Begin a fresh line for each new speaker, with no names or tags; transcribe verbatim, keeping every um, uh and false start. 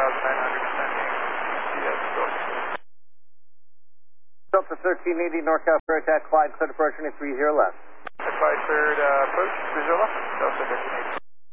thousand nine hundred descending. Yes, going
Delta thirteen eighty, NorCal for attack, Clyde, cleared approach, runway three zero left.
Clyde cleared uh, approach, three zero left, Delta thirteen eighty.